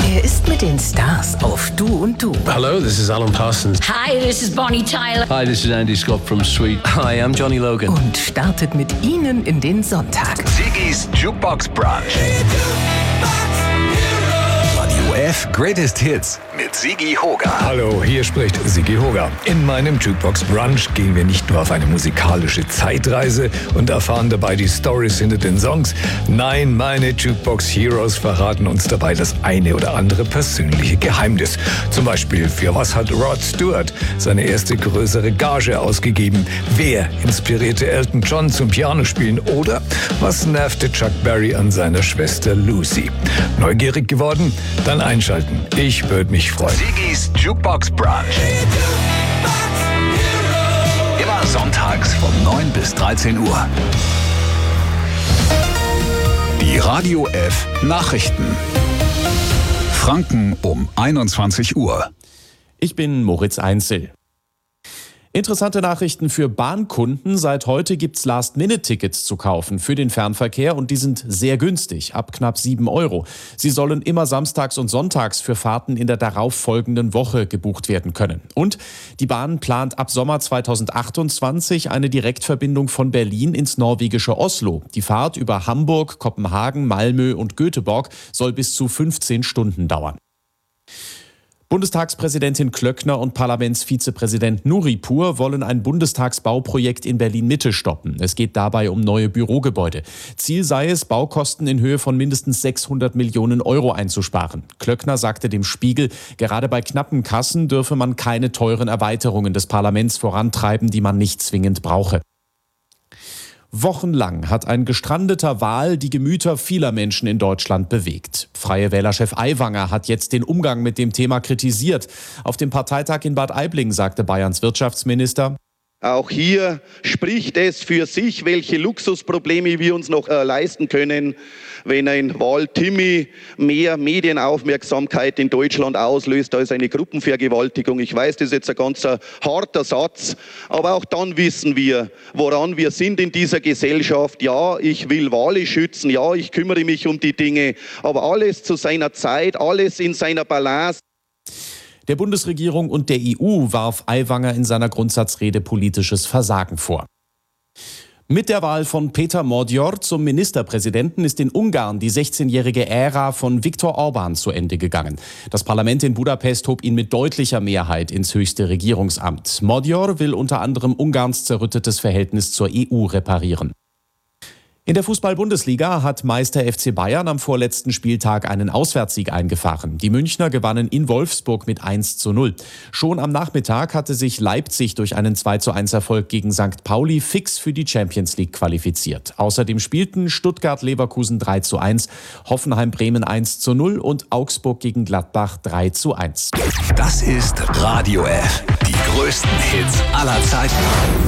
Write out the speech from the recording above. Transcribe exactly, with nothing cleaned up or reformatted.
Er ist mit den Stars auf Du und Du. Hello, this is Alan Parsons. Hi, this is Bonnie Tyler. Hi, this is Andy Scott from Sweet. Hi, I'm Johnny Logan. Und startet mit ihnen in den Sonntag. Sigis Jukebox Brunch. Radio F Greatest Hits mit Sigi Hoga. Hallo, hier spricht Sigi Hoga. In meinem Jukebox Brunch gehen wir nicht nur auf eine musikalische Zeitreise und erfahren dabei die Storys hinter den Songs. Nein, meine Jukebox Heroes verraten uns dabei das eine oder andere persönliche Geheimnis. Zum Beispiel, für was hat Rod Stewart seine erste größere Gage ausgegeben? Wer inspirierte Elton John zum Pianospielen? Oder was nervte Chuck Berry an seiner Schwester Lucy? Neugierig geworden? Dann einschalten. Ich würde mich freuen. Sigis Jukebox Brunch. Immer sonntags von neun bis dreizehn Uhr. Die Radio F Nachrichten. Franken um einundzwanzig Uhr. Ich bin Moritz Einzel. Interessante Nachrichten für Bahnkunden. Seit heute gibt's Last-Minute-Tickets zu kaufen für den Fernverkehr und die sind sehr günstig, ab knapp sieben Euro. Sie sollen immer samstags und sonntags für Fahrten in der darauffolgenden Woche gebucht werden können. Und die Bahn plant ab Sommer zweitausendachtundzwanzig eine Direktverbindung von Berlin ins norwegische Oslo. Die Fahrt über Hamburg, Kopenhagen, Malmö und Göteborg soll bis zu fünfzehn Stunden dauern. Bundestagspräsidentin Klöckner und Parlamentsvizepräsident Nuripur wollen ein Bundestagsbauprojekt in Berlin-Mitte stoppen. Es geht dabei um neue Bürogebäude. Ziel sei es, Baukosten in Höhe von mindestens sechshundert Millionen Euro einzusparen. Klöckner sagte dem Spiegel, gerade bei knappen Kassen dürfe man keine teuren Erweiterungen des Parlaments vorantreiben, die man nicht zwingend brauche. Wochenlang hat ein gestrandeter Wal die Gemüter vieler Menschen in Deutschland bewegt. Freie Wählerchef Aiwanger hat jetzt den Umgang mit dem Thema kritisiert. Auf dem Parteitag in Bad Aibling sagte Bayerns Wirtschaftsminister: Auch hier spricht es für sich, welche Luxusprobleme wir uns noch äh, leisten können, wenn ein Wal-Timmy mehr Medienaufmerksamkeit in Deutschland auslöst als eine Gruppenvergewaltigung. Ich weiß, das ist jetzt ein ganz äh, harter Satz, aber auch dann wissen wir, woran wir sind in dieser Gesellschaft. Ja, ich will Wale schützen, ja, ich kümmere mich um die Dinge, aber alles zu seiner Zeit, alles in seiner Balance. Der Bundesregierung und der E U warf Aiwanger in seiner Grundsatzrede politisches Versagen vor. Mit der Wahl von Peter Magyar zum Ministerpräsidenten ist in Ungarn die sechzehnjährige Ära von Viktor Orbán zu Ende gegangen. Das Parlament in Budapest hob ihn mit deutlicher Mehrheit ins höchste Regierungsamt. Magyar will unter anderem Ungarns zerrüttetes Verhältnis zur E U reparieren. In der Fußball-Bundesliga hat Meister F C Bayern am vorletzten Spieltag einen Auswärtssieg eingefahren. Die Münchner gewannen in Wolfsburg mit eins zu null. Schon am Nachmittag hatte sich Leipzig durch einen zwei zu eins Erfolg gegen Sankt Pauli fix für die Champions League qualifiziert. Außerdem spielten Stuttgart-Leverkusen drei zu eins, Hoffenheim-Bremen eins zu null und Augsburg gegen Gladbach drei zu eins. Das ist Radio F. Die größten Hits aller Zeiten.